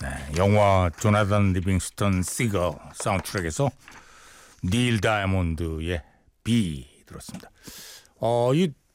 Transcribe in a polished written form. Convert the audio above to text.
영화 조나단 리빙스턴 시거 사운드트랙에서 닐 다이아몬드의 비 들었습니다. 이